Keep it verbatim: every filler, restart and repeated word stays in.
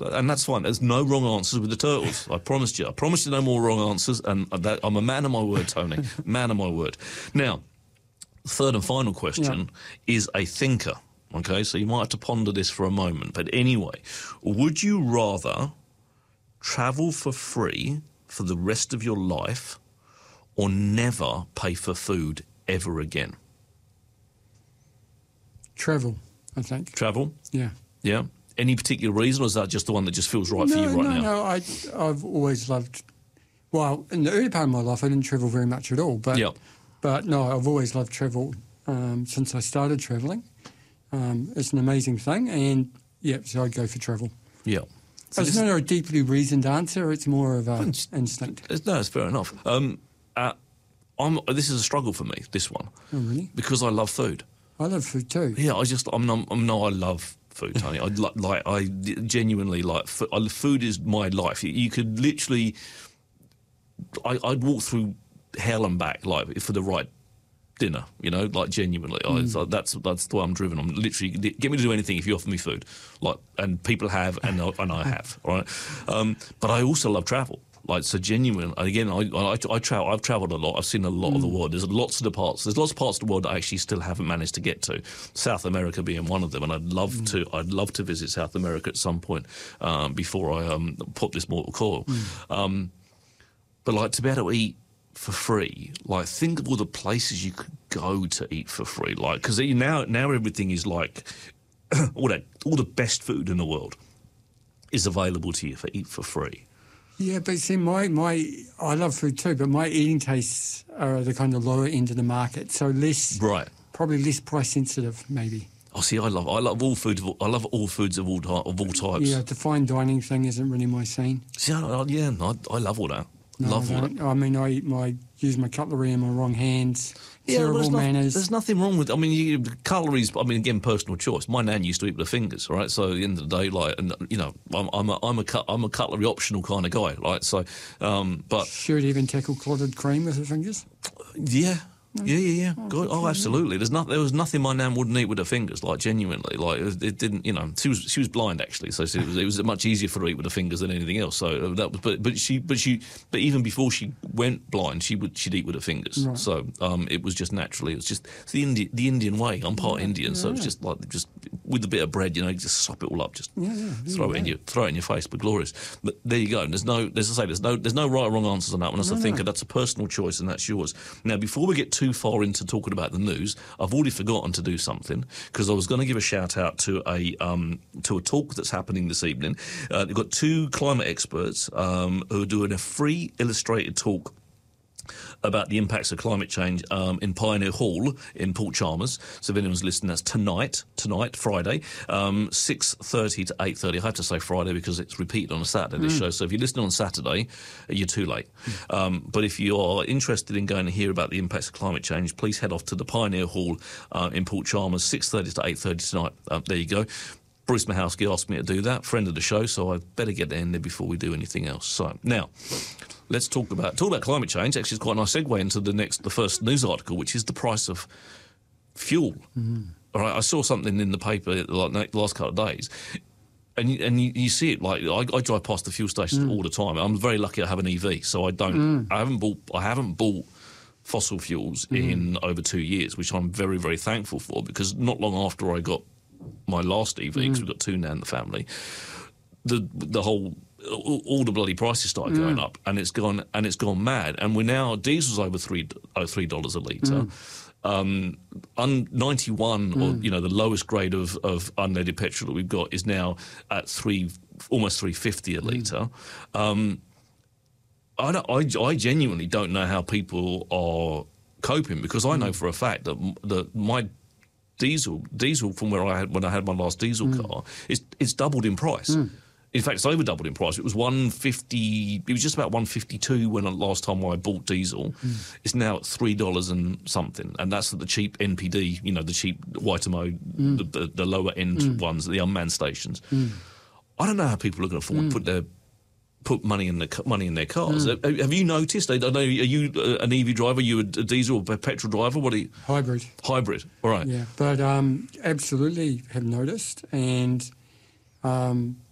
and that's fine. There's no wrong answers with the turtles. I promised you. I promised you no more wrong answers, and that, I'm a man of my word, Tony. Man of my word. Now, third and final question yeah. is a thinker. Okay, so you might have to ponder this for a moment. But anyway, would you rather travel for free for the rest of your life or never pay for food ever again? Travel, I think. Travel? Yeah. Yeah. Any particular reason, or is that just the one that just feels right no, for you right no, now? No, no, I, I've always loved... Well, in the early part of my life, I didn't travel very much at all. But, yep. but no, I've always loved travel um, since I started travelling. Um, it's an amazing thing, and, yeah, so I'd go for travel. Yeah. So it's not a deeply reasoned answer. It's more of an instinct. No, it's fair enough. Um, uh, I'm, this is a struggle for me, this one. Oh, really? Because I love food. I love food too. Yeah, I just, I'm, I'm, I'm no, I love food, Tony. I like, like, I genuinely like food. Food is my life. You, you could literally, I, I'd walk through hell and back, like, for the right dinner, you know, like, genuinely. Mm. I, so that's that's the way I'm driven. I'm literally, get me to do anything if you offer me food. Like, and people have, and, and I have, all right? Um, but I also love travel. Like, so genuine. Again, I, I, I travel. I've travelled a lot. I've seen a lot mm. of the world. There's lots of the parts. There's lots of parts of the world that I actually still haven't managed to get to. South America being one of them, and I'd love mm. to. I'd love to visit South America at some point um, before I um, put this mortal coil. Mm. Um, but like to be able to eat for free, like think of all the places you could go to eat for free. Like because now now everything is like all that all the best food in the world is available to you for eat for free. Yeah, but see, my, my I love food too, but my eating tastes are the kind of lower end of the market, so less, right? Probably less price sensitive, maybe. Oh, see, I love I love all food. I love all foods of all of all types. Yeah, the fine dining thing isn't really my scene. See, I, I, yeah, I, I love all that. No, love all that. I mean, I eat my use my cutlery in my wrong hands. Yeah, terrible there's manners. No, there's nothing wrong with. I mean, you, calories. I mean, again, personal choice. My nan used to eat with her fingers, right? So at the end of the day, like, and you know, I'm I'm a I'm a, cut, I'm a cutlery optional kind of guy, right? So, um, but she would even tackle clotted cream with her fingers. Yeah. Yeah, yeah, yeah. Oh, God, oh absolutely. There's not. There was nothing my nan wouldn't eat with her fingers. Like genuinely, like it, it didn't. You know, she was she was blind actually, so it was, it was much easier for her to eat with her fingers than anything else. So that was. But but she but she but even before she went blind, she would she'd eat with her fingers. Right. So um, it was just naturally. It was just it's the Indian the Indian way. I'm part yeah, Indian, yeah, so it's just like just with a bit of bread, you know, you just sop it all up, just yeah, yeah, throw it in your throw it in your face. But glorious. But there you go. There's no. As I say, there's no there's no right or wrong answers on that one. As no, a thinker, no. That's a personal choice, and that's yours. Now, before we get too far into talking about the news, I've already forgotten to do something because I was going to give a shout out to a um, to a talk that's happening this evening. Uh, they've got two climate experts um, who are doing a free illustrated talk about the impacts of climate change um, in Pioneer Hall in Port Chalmers. So if anyone's listening, that's tonight, tonight, Friday, um, six thirty to eight thirty. I have to say Friday because it's repeated on a Saturday, this mm. show. So if you're listening on Saturday, you're too late. Mm. Um, but if you are interested in going to hear about the impacts of climate change, please head off to the Pioneer Hall uh, in Port Chalmers, six thirty to eight thirty tonight. Um, there you go. Bruce Mahowski asked me to do that, friend of the show, so I better get in there before we do anything else. So now, let's talk about talk about climate change. Actually, it's quite a nice segue into the next, the first news article, which is the price of fuel. Mm. All right, I saw something in the paper like the last couple of days, and you, and you, you see it like I, I drive past the fuel stations mm. all the time. I'm very lucky I have an E V, so I don't. Mm. I haven't bought. I haven't bought fossil fuels mm. in over two years, which I'm very very thankful for because not long after I got my last E V, because mm. we've got two now in the family, the the whole all, all the bloody prices started mm. going up, and it's gone and it's gone mad, and we're now diesel's over three oh, three dollars a litre. Mm. Um, un, ninety-one, mm. or you know, the lowest grade of, of unleaded petrol that we've got is now at three, almost three fifty a litre. Mm. Um, I, don't, I I genuinely don't know how people are coping because I know for a fact that that my Diesel, diesel from where I had when I had my last diesel mm. car, it's it's doubled in price. Mm. In fact, it's over doubled in price. It was one fifty. It was just about one fifty two when the last time I bought diesel. Mm. It's now at three dollars and something, and that's the cheap N P D. You know, the cheap White-A-Mo, mm. the, the, the lower end mm. ones, the unmanned stations. Mm. I don't know how people are going to afford mm. to put their put money in the money in their cars. Mm. Have you noticed? I don't know. Are you an E V driver? Are you a diesel or a petrol driver? What are you? Hybrid. Hybrid. All right. Yeah, but um, absolutely have noticed, and um,